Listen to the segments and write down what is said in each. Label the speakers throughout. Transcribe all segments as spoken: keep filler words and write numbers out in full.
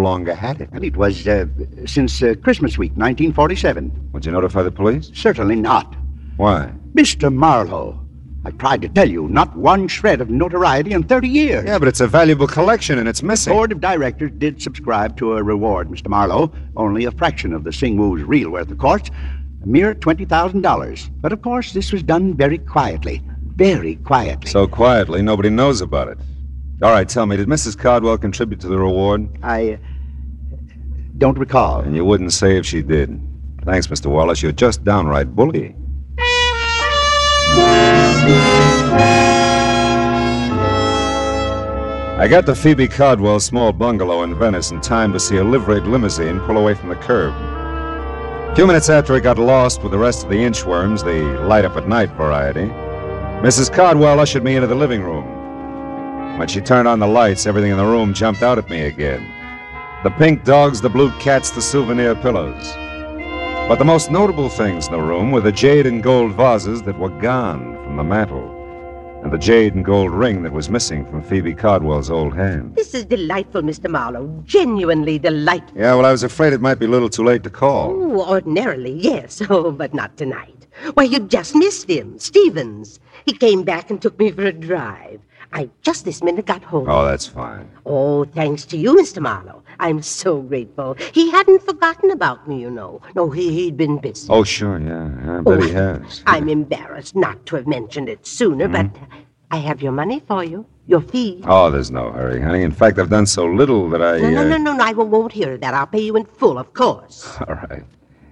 Speaker 1: longer had it?
Speaker 2: Well, it was uh, since uh, Christmas week, nineteen forty-seven.
Speaker 1: Would you notify the police?
Speaker 2: Certainly not.
Speaker 1: Why?
Speaker 2: Mister Marlowe, I tried to tell you, not one shred of notoriety in thirty years.
Speaker 1: Yeah, but it's a valuable collection, and it's
Speaker 2: The
Speaker 1: missing.
Speaker 2: board of directors did subscribe to a reward, Mister Marlowe. Only a fraction of the Singwoo's real worth, of course. A mere twenty thousand dollars. But, of course, this was done very quietly. Very quietly.
Speaker 1: So quietly, nobody knows about it. All right, tell me, did Missus Cardwell contribute to the reward?
Speaker 2: I uh, don't recall.
Speaker 1: And you wouldn't say if she did. Thanks, Mister Wallace. You're just downright bully. I got to Phoebe Cardwell's small bungalow in Venice in time to see a liveried limousine pull away from the curb. A few minutes after it got lost with the rest of the inchworms, the light-up-at-night variety, Missus Cardwell ushered me into the living room. When she turned on the lights, everything in the room jumped out at me again. The pink dogs, the blue cats, the souvenir pillows. But the most notable things in the room were the jade and gold vases that were gone from the mantel, and the jade and gold ring that was missing from Phoebe Cardwell's old hand.
Speaker 3: This is delightful, Mister Marlowe. Genuinely delightful.
Speaker 1: Yeah, well, I was afraid it might be a little too late to call.
Speaker 3: Oh, ordinarily, yes. Oh, but not tonight. Why, you just missed him, Stevens. He came back and took me for a drive. I just this minute got home.
Speaker 1: Oh, that's fine.
Speaker 3: Oh, thanks to you, Mister Marlowe. I'm so grateful. He hadn't forgotten about me, you know. No, he, he'd been busy.
Speaker 1: Oh, sure, yeah. I bet
Speaker 3: Oh,
Speaker 1: he has.
Speaker 3: I'm embarrassed not to have mentioned it sooner,
Speaker 1: Mm-hmm.
Speaker 3: but I have your money for you. Your fee.
Speaker 1: Oh, there's no hurry, honey. In fact, I've done so little that I...
Speaker 3: No, no,
Speaker 1: uh,
Speaker 3: no, no, no. I won't hear of that. I'll pay you in full, of course.
Speaker 1: All right.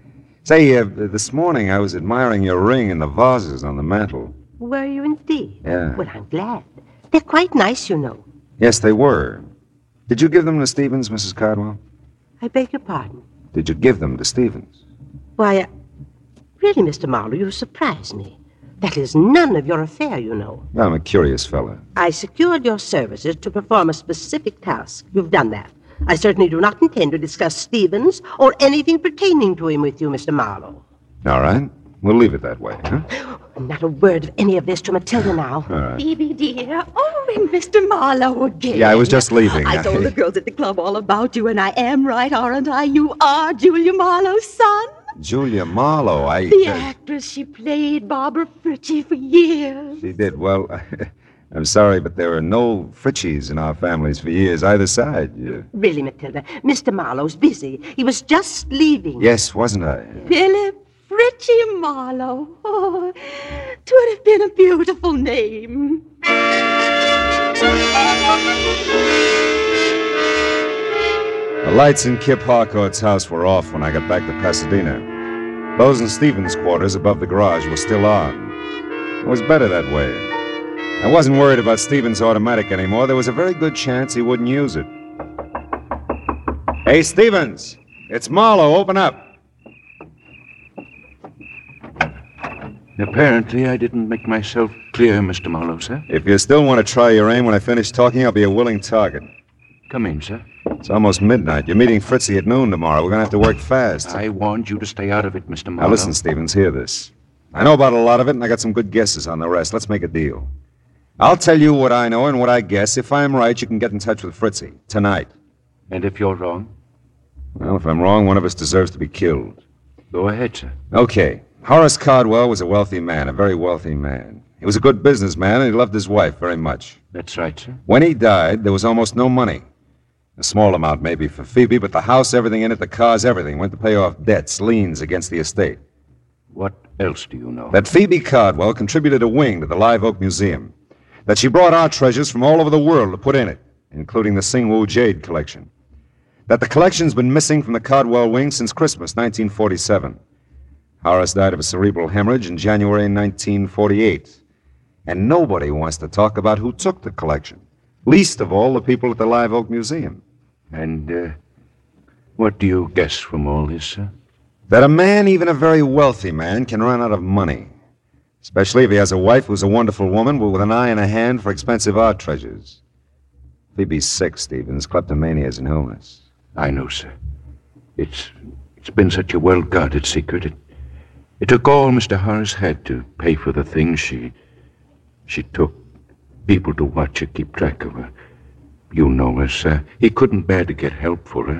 Speaker 1: Say, uh, this morning I was admiring your ring and the vases on the mantel.
Speaker 3: Were you indeed?
Speaker 1: Yeah.
Speaker 3: Well, I'm glad. They're quite nice, you know.
Speaker 1: Yes, they were. Did you give them to Stevens, Missus Cardwell?
Speaker 3: I beg your pardon.
Speaker 1: Did you give them to Stevens?
Speaker 3: Why, uh, really, Mister Marlowe, you surprise me. That is none of your affair, you know.
Speaker 1: I'm a curious fellow.
Speaker 3: I secured your services to perform a specific task. You've done that. I certainly do not intend to discuss Stevens or anything pertaining to him with you, Mister Marlowe.
Speaker 1: All right. We'll leave it that way, huh?
Speaker 3: Not a word of any of this to Matilda now.
Speaker 1: All right.
Speaker 4: Phoebe, dear. Oh, and Mister Marlowe again.
Speaker 1: Yeah, I was just leaving.
Speaker 4: I told the girls at the club all about you, and I am right, aren't I? You are Julia Marlowe's son.
Speaker 1: Julia Marlowe, I...
Speaker 4: The
Speaker 1: uh,
Speaker 4: actress. She played Barbara Fritchie for years.
Speaker 1: She did. Well, I'm sorry, but there are no Fritchies in our families for years, either side. Yeah.
Speaker 3: Really, Matilda, Mister Marlowe's busy. He was just leaving.
Speaker 1: Yes, wasn't I?
Speaker 4: Philip Fritchie Marlowe. Oh, 'twould have been a beautiful name.
Speaker 1: The lights in Kip Harcourt's house were off when I got back to Pasadena. Those in Stevens' quarters above the garage were still on. It was better that way. I wasn't worried about Stevens' automatic anymore. There was a very good chance he wouldn't use it. Hey, Stevens! It's Marlowe. Open up.
Speaker 5: Apparently, I didn't make myself clear, Mister Marlowe, sir.
Speaker 1: If you still want to try your aim when I finish talking, I'll be a willing target.
Speaker 5: Come in, sir.
Speaker 1: It's almost midnight. You're meeting Fritzy at noon tomorrow. We're going to have to work fast.
Speaker 5: I warned you to stay out of it, Mister Marlowe.
Speaker 1: Now, listen, Stevens, hear this. I know about a lot of it, and I got some good guesses on the rest. Let's make a deal. I'll tell you what I know and what I guess. If I'm right, you can get in touch with Fritzy tonight.
Speaker 5: And if you're wrong?
Speaker 1: Well, if I'm wrong, one of us deserves to be killed.
Speaker 5: Go ahead, sir.
Speaker 1: Okay. Horace Cardwell was a wealthy man, a very wealthy man. He was a good businessman, and he loved his wife very much.
Speaker 5: That's right, sir.
Speaker 1: When he died, there was almost no money. A small amount maybe for Phoebe, but the house, everything in it, the cars, everything, went to pay off debts, liens against the estate.
Speaker 5: What else do you know?
Speaker 1: That Phoebe Cardwell contributed a wing to the Live Oak Museum. That she brought art treasures from all over the world to put in it, including the Singwoo Jade collection. That the collection's been missing from the Cardwell wing since Christmas, nineteen forty-seven. Horace died of a cerebral hemorrhage in January nineteen forty-eight. And nobody wants to talk about who took the collection. Least of all, the people at the Live Oak Museum.
Speaker 5: And, uh, what do you guess from all this, sir?
Speaker 1: That a man, even a very wealthy man, can run out of money. Especially if he has a wife who's a wonderful woman, but with an eye and a hand for expensive art treasures. Phoebe's sick, Stevens. Kleptomania is an illness.
Speaker 5: I know, sir. It's it's been such a well-guarded secret. It, it took all Mister Horace had to pay for the things she... she took. People to watch her, keep track of her. You know her, sir. He couldn't bear to get help for her.